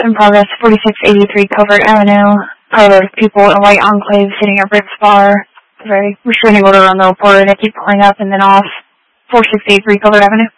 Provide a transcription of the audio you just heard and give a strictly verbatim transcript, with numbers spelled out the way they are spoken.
in progress, forty-six eighty-three Covert Avenue. Crowd of people in a white enclave sitting at Rick's bar. Very restraining order on the report. I keep pulling up and then off. four six eight three Covert Avenue.